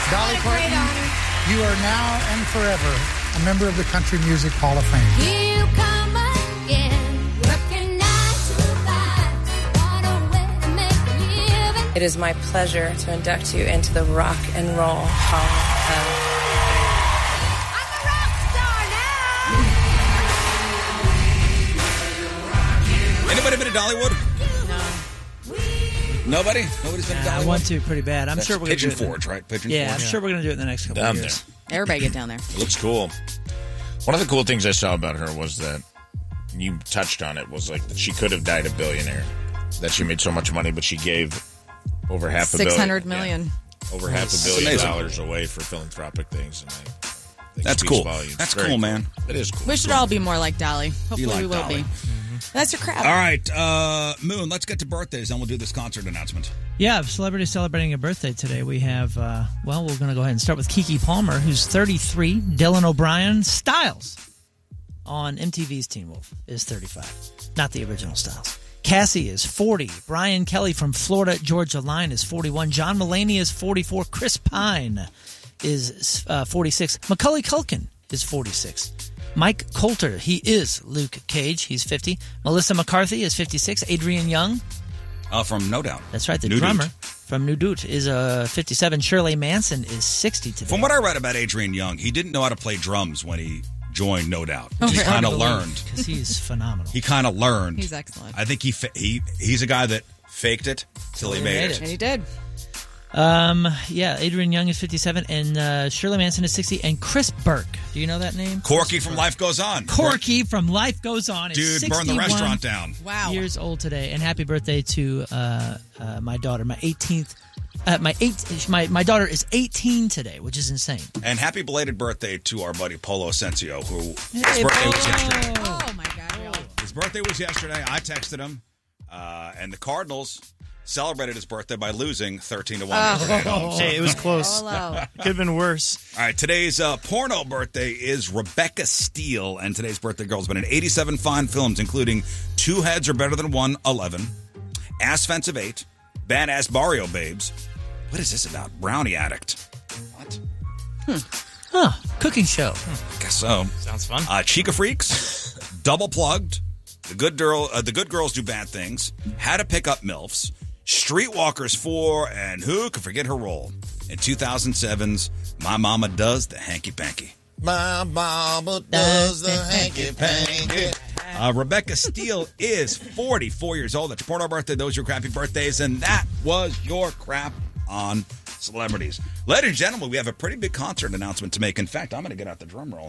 Dolly Parton, you are now and forever a member of the Country Music Hall of Fame. Here you come again, working 9 to 5. What a way to make a living. It is my pleasure to induct you into the Rock and Roll Hall of I'm a rock star now. Anybody been to Dollywood? Nobody? Nobody's been to Dollywood? I want to pretty bad. I'm sure we're going to do Pigeon it. Forge, right? Pigeon Yeah, Forge. I'm sure we're going to do it in the next couple of years. Everybody get down there. It looks cool. One of the cool things I saw about her was that you touched on it was like that she could have died a billionaire. That she made so much money, but she gave over half a billion. 600 million. Yeah, over half a billion dollars away for philanthropic things. And I think That's speaks cool. volumes. That's Very cool, man. It is cool. We should all be more like Dolly. Hopefully like we will Dolly. be. That's your crap. All right, Moon, let's get to birthdays, then we'll do this concert announcement. Yeah, celebrity celebrating a birthday today. We have, we're going to go ahead and start with Keke Palmer, who's 33. Dylan O'Brien. Styles on MTV's Teen Wolf is 35. Not the original Styles. Cassie is 40. Brian Kelly from Florida Georgia Line is 41. John Mulaney is 44. Chris Pine is 46. Macaulay Culkin is 46. Mike Coulter, he is Luke Cage. He's 50. Melissa McCarthy is 56. Adrian Young. From No Doubt. That's right. The New drummer Dude. from New Dude is 57. Shirley Manson is 60 today. From what I read about Adrian Young, he didn't know how to play drums when he joined No Doubt. He kind of learned. Because he's phenomenal. He kind of learned. He's excellent. I think he's a guy that faked it till he made it. And he did. Yeah, Adrian Young is 57, and Shirley Manson is 60, and Chris Burke. Do you know that name? Corky from Life Goes On. Corky from Life Goes On is Dude, 61 burned the restaurant down. Wow. years old today, and happy birthday to my daughter, my 18th. My daughter is 18 today, which is insane. And happy belated birthday to our buddy Polo Asensio, who his Hey, birthday was Polo. yesterday. Oh, my God. Really? His birthday was yesterday. I texted him, and the Cardinals celebrated his birthday by losing 13-1. Hey, it was close. Hello. Could have been worse. All right, today's porno birthday is Rebecca Steele, and today's birthday girl has been in 87 fine films, including Two Heads Are Better Than One, 11, Ass Fence of 8, Badass Barrio Babes. What is this about? Brownie Addict. What? Cooking show. Guess so. Sounds fun. Chica Freaks, Double Plugged, The Good Girls Do Bad Things, How to Pick Up MILFs, Streetwalkers 4, and who could forget her role in 2007's My Mama Does the Hanky Panky. My mama does the hanky panky. Rebecca Steele is 44 years old. That's your porno birthday. Those are your crappy birthdays, and that was your crap on celebrities. Ladies and gentlemen, we have a pretty big concert announcement to make. In fact, I'm going to get out the drum roll.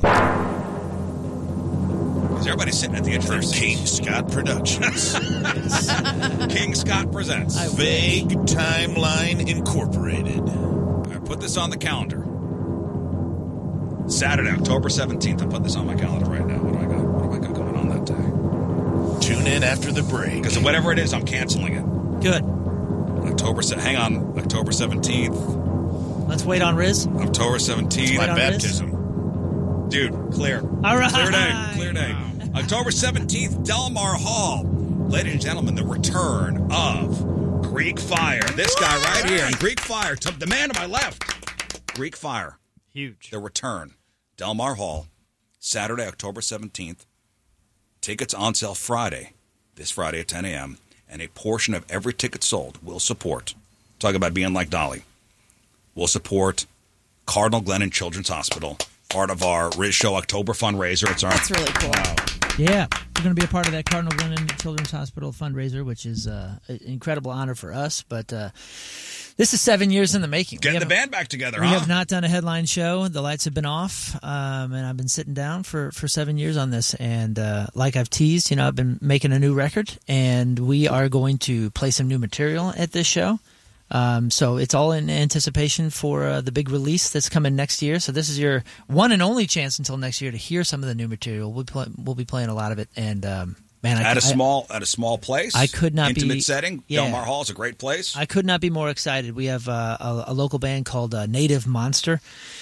Because everybody's sitting at the edge of their King seats. Scott Productions. King Scott presents. Vague Timeline Incorporated. I put this on the calendar. Saturday, October 17th. I put this on my calendar right now. What do I got? What have I got going on that day? Tune in after the break. Because whatever it is, I'm canceling it. Good. Hang on. October 17th. Let's wait on Riz. October 17th. My baptism. Dude, clear. All right. Clear day. October 17th, Delmar Hall. Ladies and gentlemen, the return of Greek Fire. This guy right here. Greek Fire. The man to my left. Greek Fire. Huge. The return. Delmar Hall. Saturday, October 17th. Tickets on sale Friday. This Friday at 10 a.m. And a portion of every ticket sold will support. Talk about being like Dolly. Will support Cardinal Glennon Children's Hospital. Part of our Riz Show October fundraiser. It's our That's really cool. Yeah, we're going to be a part of that Cardinal Glennon Children's Hospital fundraiser, which is an incredible honor for us. But this is 7 years in the making. Getting the band back together, We have not done a headline show. The lights have been off, and I've been sitting down for 7 years on this. And like I've teased, I've been making a new record, and we are going to play some new material at this show. So it's all in anticipation for the big release that's coming next year. So this is your one and only chance until next year to hear some of the new material. We'll be playing a lot of it, and man, at a small place. I could not intimate setting. Yeah. Delmar Hall is a great place. I could not be more excited. We have a local band called Native Monster.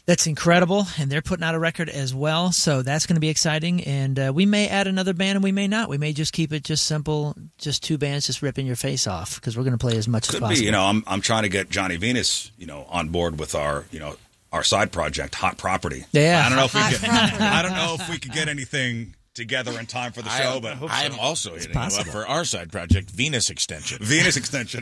That's incredible, and they're putting out a record as well, so that's going to be exciting. And we may add another band, and we may not. We may just keep it just simple, just two bands just ripping your face off, because we're going to play as much as Could possible. be. I'm trying to get Johnny Venus, on board with our side project, Hot Property. Yeah. I don't know if we could get anything together in time for the show, but I am also hitting him up for our side project, Venus Extension. Venus Extension.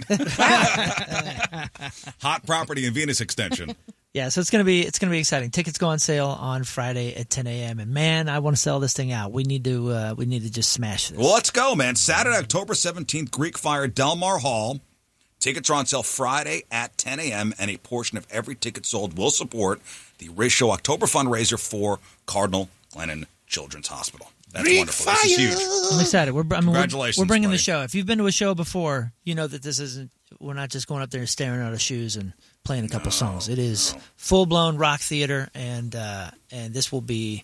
Hot Property and Venus Extension. Yeah, so it's gonna be exciting. Tickets go on sale on Friday at 10 a.m. And man, I want to sell this thing out. We need to just smash this. Well, let's go, man. Saturday, October 17th, Greek Fire, Del Mar Hall. Tickets are on sale Friday at 10 a.m., and a portion of every ticket sold will support the Riz Show October fundraiser for Cardinal Glennon Children's Hospital. That's Greek wonderful. This is huge. I'm excited. Congratulations, we're bringing buddy. the show. If you've been to a show before, you know that this isn't. We're not just going up there and staring at our shoes and playing a couple songs. It is full blown rock theater, and this will be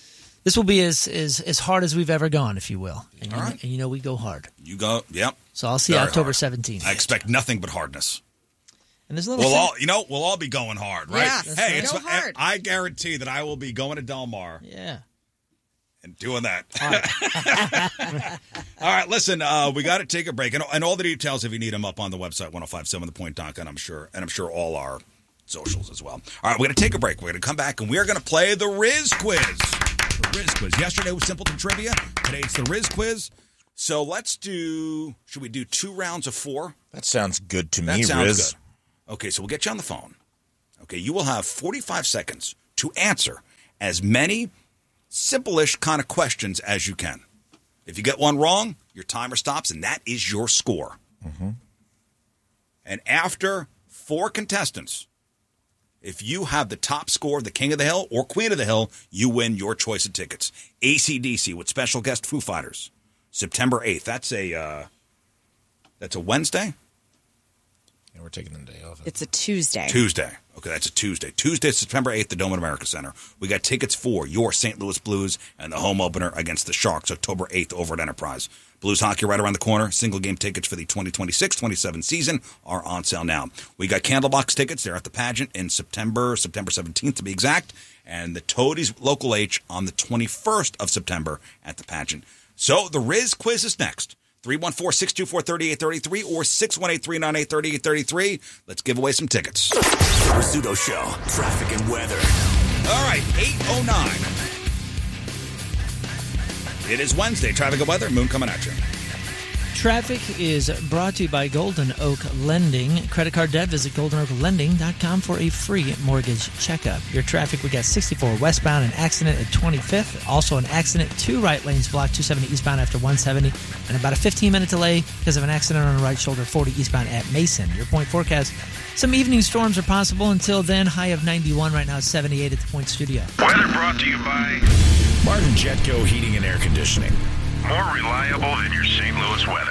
as hard as we've ever gone, if you will. And All right. and we go hard. You go, yep. So I'll see you Very October hard. 17th. I expect nothing but hardness. And there's a little. We'll all be going hard, right? Yeah, hey, go hard. I guarantee that I will be going to Del Mar Yeah. and doing that. All right, listen, we got to take a break, and all the details, if you need them, up on the website 1057thepoint.com. I'm sure all our socials as well. All right, we're going to take a break. We're going to come back, and we are going to play the Riz Quiz. The Riz Quiz. Yesterday was Simpleton Trivia. Today it's the Riz Quiz. So should we do 2 rounds of 4? That sounds good to That me, sounds Riz. good. Okay, so we'll get you on the phone. Okay, you will have 45 seconds to answer as many simple-ish kind of questions as you can. If you get one wrong, your timer stops, and that is your score. Mm-hmm. And after 4 contestants, if you have the top score, the King of the Hill or Queen of the Hill, you win your choice of tickets. AC/DC with special guest Foo Fighters, September 8th. That's a Wednesday? Yeah, we're taking the day off. It's a Tuesday. Tuesday. Okay, that's a Tuesday. Tuesday, September 8th, the Dome at America Center. We got tickets for your St. Louis Blues and the home opener against the Sharks, October 8th over at Enterprise. Blues hockey right around the corner. Single game tickets for the 2026-27 season are on sale now. We got Candlebox tickets. They're at the pageant in September 17th to be exact. And the Toadies Local H on the 21st of September at the pageant. So the Riz Quiz is next. 314-624-3833 or 618-398-3833. Let's give away some tickets. The Rizzuto Show, traffic and weather. All right, 8:09. It is Wednesday. Traffic and weather. Moon coming at you. Traffic is brought to you by Golden Oak Lending. Credit card debt, visit goldenoaklending.com for a free mortgage checkup. Your traffic, we got 64 westbound, an accident at 25th. Also an accident, 2 right lanes blocked, 270 eastbound after 170. And about a 15-minute delay because of an accident on the right shoulder, 40 eastbound at Mason. Your point forecast, some evening storms are possible. Until then, high of 91. Right now, 78 at the Point Studio. Weather brought to you by Martin Jetco Heating and Air Conditioning. more reliable than your St. Louis weather.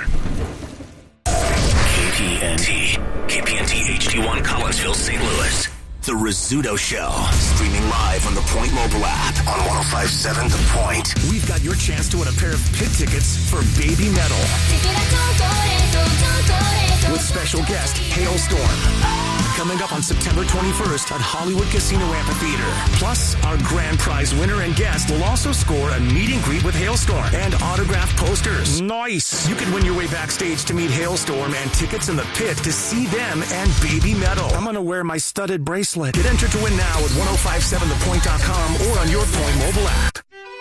KPNT HD1 Collinsville, St. Louis. The Rizzuto Show. Streaming live on the Point mobile app on 1057 The Point. We've got your chance to win a pair of pit tickets for Baby Metal with special guest Hailstorm. Coming up on September 21st at Hollywood Casino Amphitheater. Plus, our grand prize winner and guest will also score a meet and greet with Hailstorm and autographed posters. Nice! You can win your way backstage to meet Hailstorm and tickets in the pit to see them and Baby Metal. I'm going to wear my studded bracelet. Get entered to win now at 1057thepoint.com or on your Point mobile app.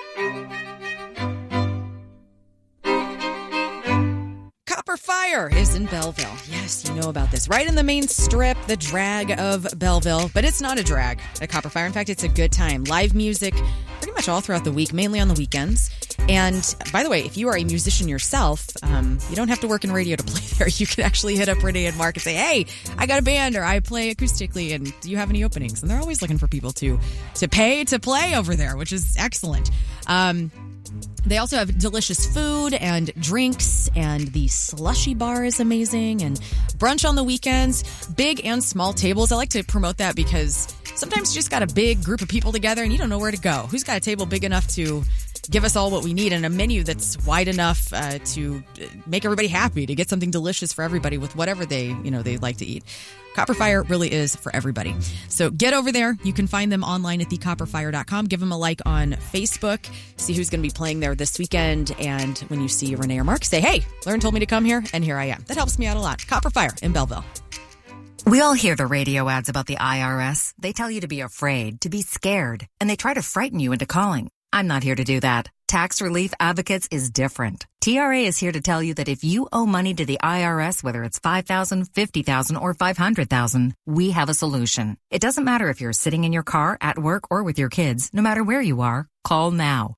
Copper Fire is in Belleville. Yes, you know about this. Right in the main strip, the drag of Belleville. But it's not a drag at Copper Fire. In fact, it's a good time. Live music pretty much all throughout the week, mainly on the weekends. And by the way, if you are a musician yourself, you don't have to work in radio to play there. You can actually hit up Renee and Mark and say, hey, I got a band or I play acoustically and do you have any openings? And they're always looking for people to pay to play over there, which is excellent. They also have delicious food and drinks, and the slushy bar is amazing, and brunch on the weekends, big and small tables. I like to promote that because sometimes you just got a big group of people together and you don't know where to go. Who's got a table big enough to give us all what we need, and a menu that's wide enough to make everybody happy, to get something delicious for everybody with whatever they like to eat. Copper Fire really is for everybody. So get over there. You can find them online at thecopperfire.com. Give them a like on Facebook. See who's going to be playing there this weekend. And when you see Renee or Mark, say, hey, Lauren told me to come here, and here I am. That helps me out a lot. Copper Fire in Belleville. We all hear the radio ads about the IRS. They tell you to be afraid, to be scared, and they try to frighten you into calling. I'm not here to do that. Tax Relief Advocates is different. TRA is here to tell you that if you owe money to the IRS, whether it's $5,000, $50,000, or $500,000, we have a solution. It doesn't matter if you're sitting in your car, at work, or with your kids. No matter where you are, call now.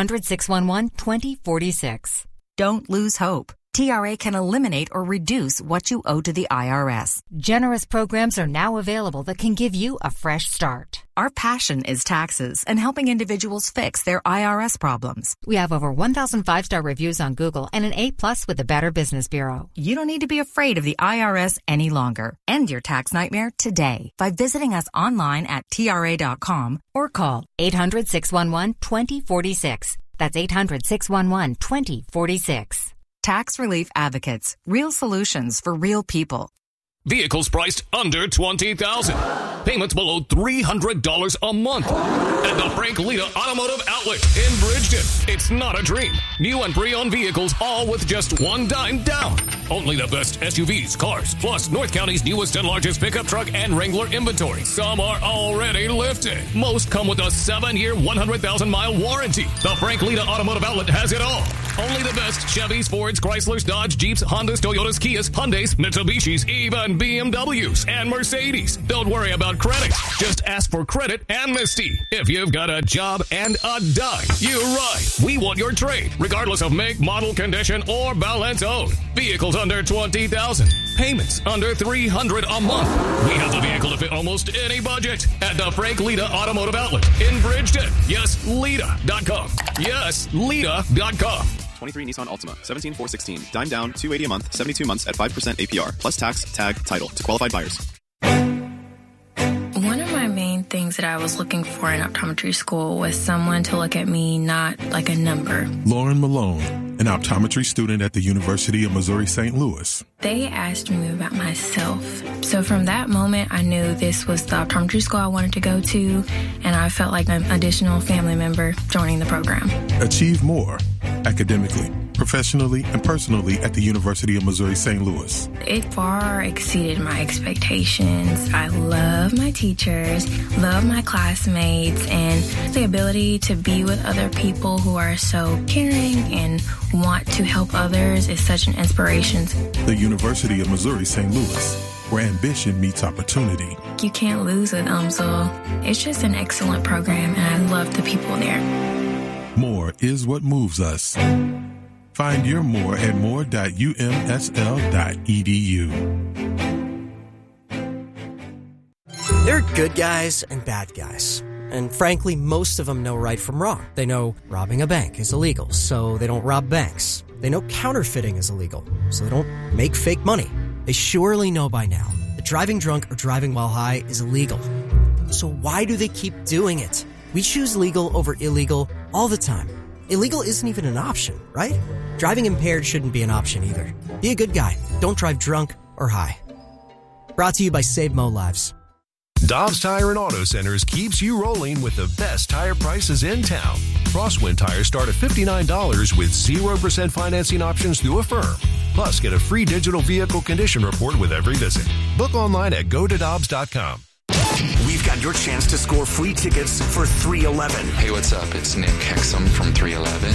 800-611-2046. Don't lose hope. TRA can eliminate or reduce what you owe to the IRS. Generous programs are now available that can give you a fresh start. Our passion is taxes and helping individuals fix their IRS problems. We have over 1,000 5-star reviews on Google and an A+ with the Better Business Bureau. You don't need to be afraid of the IRS any longer. End your tax nightmare today by visiting us online at TRA.com or call 800-611-2046. That's 800-611-2046. Tax Relief Advocates. Real solutions for real people. Vehicles priced under $20,000. Payments below $300 a month. At the Frank Lita Automotive Outlet in Bridgeton. It's not a dream. New and pre-owned vehicles, all with just one dime down. Only the best SUVs, cars, plus North County's newest and largest pickup truck and Wrangler inventory. Some are already lifted. Most come with a 7-year, 100,000-mile warranty. The Frank Lita Automotive Outlet has it all. Only the best Chevys, Fords, Chryslers, Dodge, Jeeps, Hondas, Toyotas, Kias, Hyundais, Mitsubishis, even BMWs and Mercedes. Don't worry about credit. Just ask for credit amnesty. If you've got a job and a dime, you're right. We want your trade, regardless of make, model, condition, or balance owed. Vehicles under $20,000. Payments under $300 a month. We have the vehicle to fit almost any budget at the Frank Lita Automotive Outlet in Bridgeton. Yes, Lita.com. Yes, Lita.com. 23 Nissan Altima, 17,416. Dime down, $280 a month, 72 months at 5% APR, plus tax, tag, title to qualified buyers. One of my main things that I was looking for in optometry school was someone to look at me not like a number. Lauren Malone, an optometry student at the University of Missouri St. Louis. They asked me about myself. So from that moment, I knew this was the optometry school I wanted to go to, and I felt like an additional family member joining the program. Achieve more academically, professionally, and personally at the University of Missouri St. Louis. It far exceeded my expectations. I love my teachers, love my classmates, and the ability to be with other people who are so caring and want to help others is such an inspiration. The University of Missouri St. Louis, where ambition meets opportunity. You can't lose it, so it's just an excellent program, and I love the people there. More is what moves us. Find your more at more.umsl.edu. There are good guys and bad guys. And frankly, most of them know right from wrong. They know robbing a bank is illegal, so they don't rob banks. They know counterfeiting is illegal, so they don't make fake money. They surely know by now that driving drunk or driving while high is illegal. So why do they keep doing it? We choose legal over illegal all the time. Illegal isn't even an option, right? Driving impaired shouldn't be an option either. Be a good guy. Don't drive drunk or high. Brought to you by Save Mo Lives. Dobbs Tire and Auto Centers keeps you rolling with the best tire prices in town. Crosswind tires start at $59 with 0% financing options through Affirm. Plus, get a free digital vehicle condition report with every visit. Book online at gotodobbs.com. We've got your chance to score free tickets for 311. Hey, what's up? It's Nick Hexum from 311.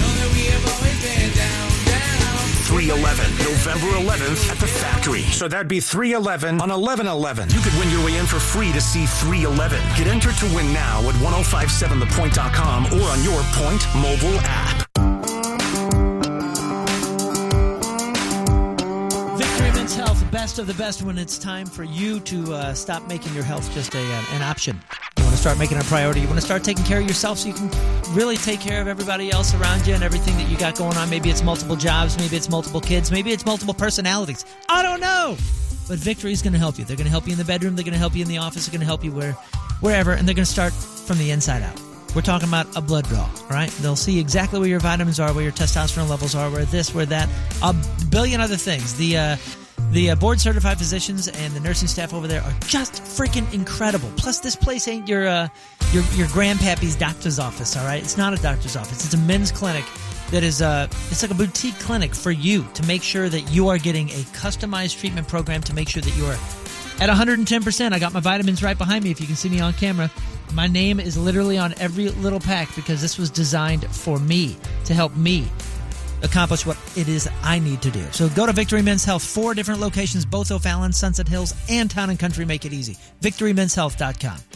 311, November 11th at the Factory. So that'd be 311 on 11/11. You could win your way in for free to see 311. Get entered to win now at 1057thepoint.com or on your Point mobile app. Victory Men's Health, best of the best when it's time for you to stop making your health just an option. You want to start making it a priority. You want to start taking care of yourself so you can really take care of everybody else around you and everything that you got going on. Maybe it's multiple jobs. Maybe it's multiple kids. Maybe it's multiple personalities. I don't know. But Victory is going to help you. They're going to help you in the bedroom. They're going to help you in the office. They're going to help you wherever. And they're going to start from the inside out. We're talking about a blood draw, all right? They'll see exactly where your vitamins are, where your testosterone levels are, where this, where that, a billion other things. The board-certified physicians and the nursing staff over there are just freaking incredible. Plus, this place ain't your grandpappy's doctor's office, all right? It's not a doctor's office. It's a men's clinic that is it's like a boutique clinic for you to make sure that you are getting a customized treatment program to make sure that you are at 110%. I got my vitamins right behind me if you can see me on camera. My name is literally on every little pack because this was designed for me, to help me accomplish what it is I need to do. So go to Victory Men's Health. 4 different locations, both O'Fallon, Sunset Hills, and Town & Country. Make it easy. VictoryMen'sHealth.com.